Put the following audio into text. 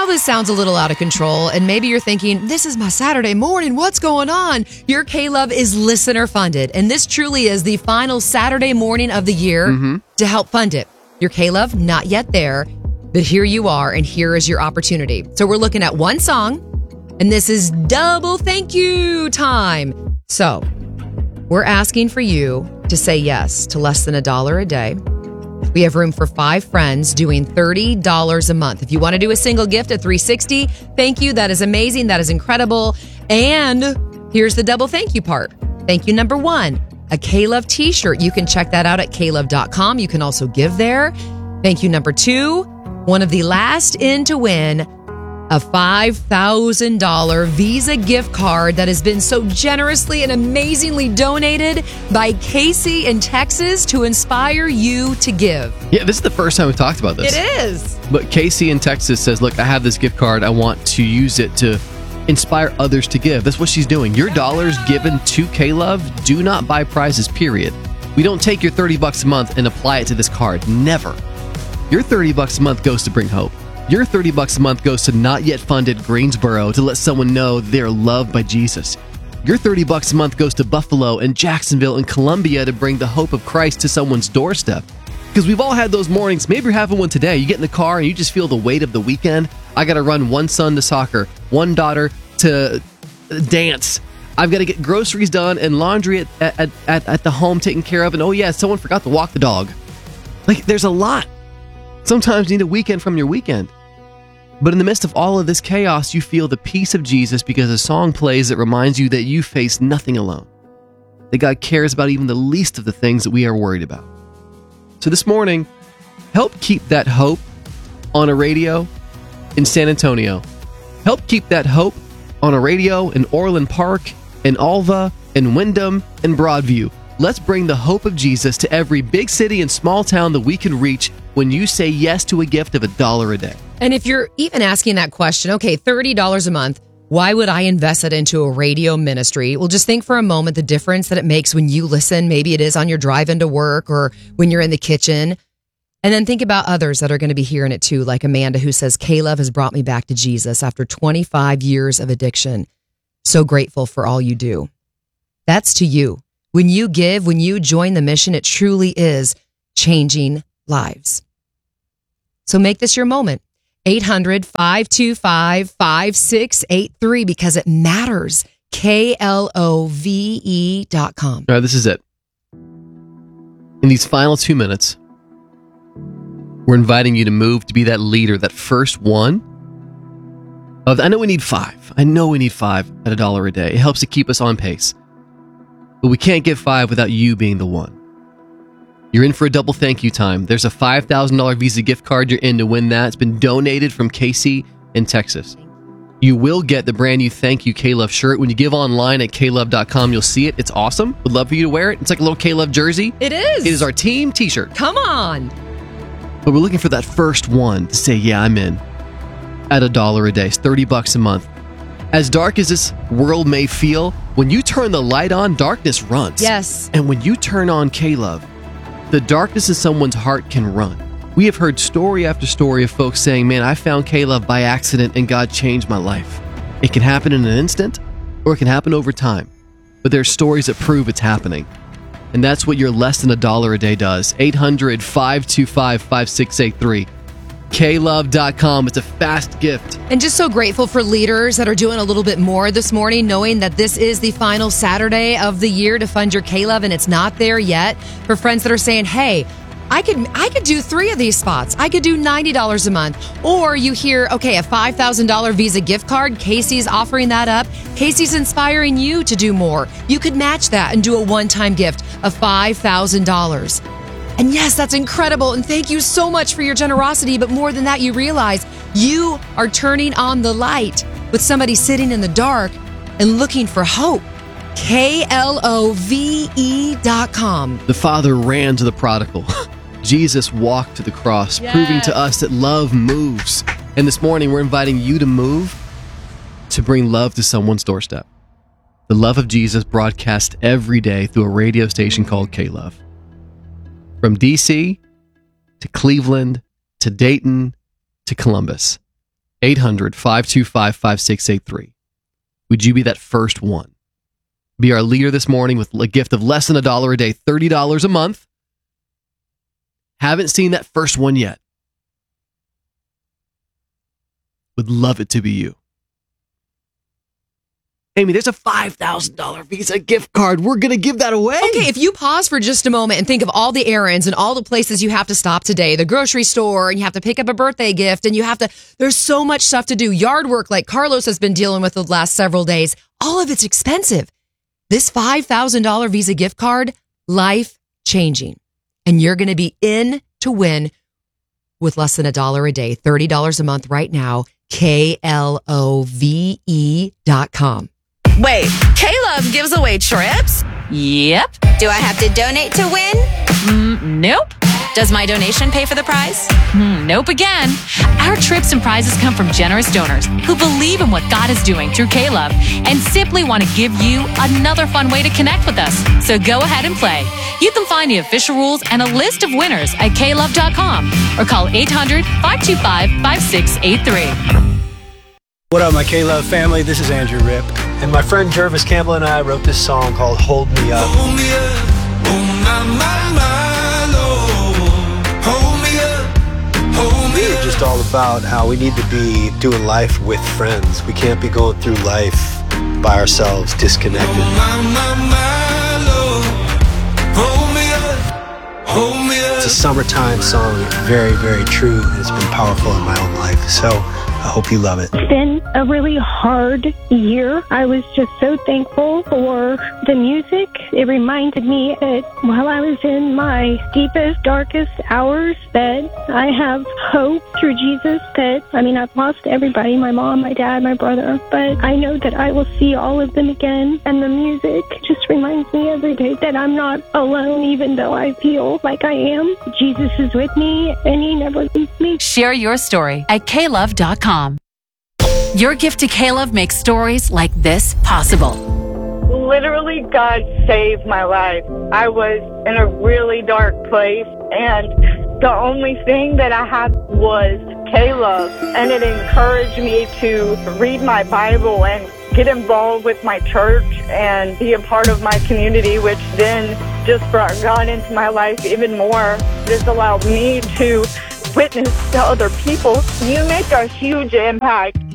this sounds a little out of control, and maybe you're thinking, this is my Saturday morning, what's going on? Your K-Love is listener funded, and this truly is the final Saturday morning of the year to help fund it. Your K-Love, not yet there, but here you are, and here is your opportunity. So we're looking at one song, and this is double thank you time. So we're asking for you to say yes to less than $1 a day. We have room for 5 friends doing $30 a month. If you want to do a single gift at $360, thank you. That is amazing. That is incredible. And here's the double thank you part. Thank you number 1, a K-Love t-shirt. You can check that out at klove.com. You can also give there. Thank you number 2, one of the last in to win a $5,000 Visa gift card that has been so generously and amazingly donated by Casey in Texas to inspire you to give. Yeah, this is the first time we've talked about this. It is. But Casey in Texas says, look, I have this gift card. I want to use it to inspire others to give. That's what she's doing. Your dollars given to K-Love do not buy prizes, period. We don't take your $30 a month and apply it to this card. Never. Your $30 a month goes to Bring Hope. Your $30 a month goes to not yet funded Greensboro to let someone know they're loved by Jesus. Your $30 a month goes to Buffalo and Jacksonville and Columbia to bring the hope of Christ to someone's doorstep. Because we've all had those mornings. Maybe you're having one today. You get in the car and you just feel the weight of the weekend. I got to run one son to soccer, one daughter to dance. I've got to get groceries done and laundry at the home taken care of. And oh yeah, someone forgot to walk the dog. Like, there's a lot. Sometimes you need a weekend from your weekend. But in the midst of all of this chaos, you feel the peace of Jesus because a song plays that reminds you that you face nothing alone, that God cares about even the least of the things that we are worried about. So this morning, help keep that hope on a radio in San Antonio. Help keep that hope on a radio in Orland Park, in Alva, in Wyndham, and Broadview. Let's bring the hope of Jesus to every big city and small town that we can reach when you say yes to a gift of $1 a day. And if you're even asking that question, okay, $30 a month, why would I invest it into a radio ministry? Well, just think for a moment the difference that it makes when you listen. Maybe it is on your drive into work or when you're in the kitchen. And then think about others that are going to be hearing it too, like Amanda, who says, K-Love has brought me back to Jesus after 25 years of addiction. So grateful for all you do. That's to you. When you give, when you join the mission, it truly is changing lives. So make this your moment. 800-525-5683 because it matters. KLOVE.com. All right, this is it. In these final 2 minutes, we're inviting you to move to be that leader, that first one. I know we need 5. I know we need 5 at $1 a day. It helps to keep us on pace. But we can't get 5 without you being the one. You're in for a double thank you time. There's a $5,000 Visa gift card. You're in to win that. It's been donated from Casey in Texas. You will get the brand new Thank You K-Love shirt. When you give online at klove.com, you'll see it. It's awesome. Would love for you to wear it. It's like a little K-Love jersey. It is. It is our team t-shirt. Come on. But we're looking for that first one to say, yeah, I'm in. At $1 a day. It's $30 a month. As dark as this world may feel, when you turn the light on, darkness runs. Yes. And when you turn on K-Love, the darkness in someone's heart can run. We have heard story after story of folks saying, man, I found K-Love by accident and God changed my life. It can happen in an instant or it can happen over time. But there's stories that prove it's happening. And that's what your less than $1 a day does. 800-525-5683. klove.com. It's a fast gift. And just so grateful for leaders that are doing a little bit more this morning, knowing that this is the final Saturday of the year to fund your K-Love and it's not there yet. For friends that are saying, hey, I could do 3 of these spots. I could do $90 a month. Or you hear, okay, a $5,000 Visa gift card. Casey's offering that up. Casey's inspiring you to do more. You could match that and do a one-time gift of $5,000. And yes, that's incredible. And thank you so much for your generosity. But more than that, you realize you are turning on the light with somebody sitting in the dark and looking for hope. KLOVE.com. The Father ran to the prodigal. Jesus walked to the cross, proving to us that love moves. And this morning, we're inviting you to move to bring love to someone's doorstep. The love of Jesus broadcast every day through a radio station called K-Love. From D.C. to Cleveland to Dayton to Columbus. 800-525-5683. Would you be that first one? Be our leader this morning with a gift of less than $1 a day, $30 a month. Haven't seen that first one yet. Would love it to be you. Amy, there's a $5,000 Visa gift card. We're going to give that away. Okay, if you pause for just a moment and think of all the errands and all the places you have to stop today, the grocery store, and you have to pick up a birthday gift, and there's so much stuff to do. Yard work like Carlos has been dealing with the last several days. All of it's expensive. This $5,000 Visa gift card, life-changing. And you're going to be in to win with less than $1 a day, $30 a month right now, KLOVE.com. Wait, K-Love gives away trips? Yep. Do I have to donate to win? Nope. Does my donation pay for the prize? Nope again. Our trips and prizes come from generous donors who believe in what God is doing through K-Love and simply want to give you another fun way to connect with us. So go ahead and play. You can find the official rules and a list of winners at klove.com or call 800-525-5683. What up, my K-Love family? This is Andrew Ripp. And my friend Jervis Campbell and I wrote this song called Hold Me Up. Hold me up, oh my Lord. Hold me up, hold me up. It's just all about how we need to be doing life with friends. We can't be going through life by ourselves, disconnected. My Lord. Hold me up, hold me up. It's a summertime song. It's very, very true. And it's been powerful in my own life. So I hope you love it. It's been a really hard year. I was just so thankful for the music. It reminded me that while I was in my deepest, darkest hours, that I have hope through Jesus. I've lost everybody, my mom, my dad, my brother, but I know that I will see all of them again. And the music just reminds me every day that I'm not alone, even though I feel like I am. Jesus is with me, and he never leaves me. Share your story at klove.com. Your gift to K-Love makes stories like this possible. Literally, God saved my life. I was in a really dark place, and the only thing that I had was K-Love, and it encouraged me to read my Bible and get involved with my church and be a part of my community, which then just brought God into my life even more. This allowed me to witness to other people. You make a huge impact